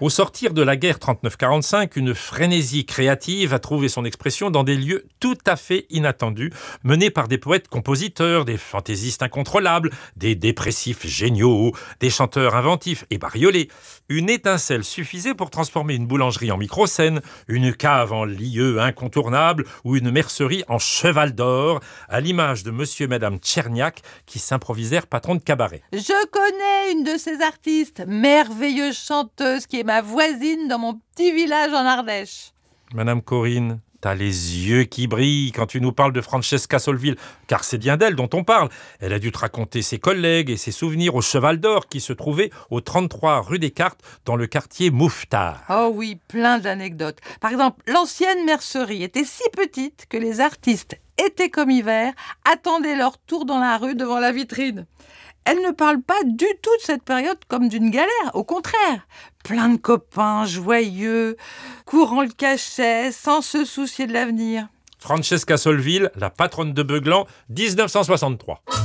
Au sortir de la guerre 39-45, une frénésie créative a trouvé son expression dans des lieux tout à fait inattendus, menés par des poètes-compositeurs, des fantaisistes incontrôlables, des dépressifs géniaux, des chanteurs inventifs et bariolés. Une étincelle suffisait pour transformer une boulangerie en micro-scène, une cave en lieu incontournable ou une mercerie en cheval d'or, à l'image de monsieur et madame Tcherniak qui s'improvisèrent patrons de cabaret. Je connais une de ces artistes, merveilleuse chanteuse qui est ma voisine dans mon petit village en Ardèche. Madame Corinne, t'as les yeux qui brillent quand tu nous parles de Francesca Solville, car c'est bien d'elle dont on parle. Elle a dû te raconter ses collègues et ses souvenirs au Cheval d'Or qui se trouvait au 33 rue des Cartes dans le quartier Mouffetard. Oh oui, plein d'anecdotes. Par exemple, l'ancienne mercerie était si petite que les artistes, été comme hiver, attendaient leur tour dans la rue devant la vitrine. Elle ne parle pas du tout de cette période comme d'une galère, au contraire. Plein de copains, joyeux, courant le cachet, sans se soucier de l'avenir. Francesca Solville, la patronne de Beuglan, 1963.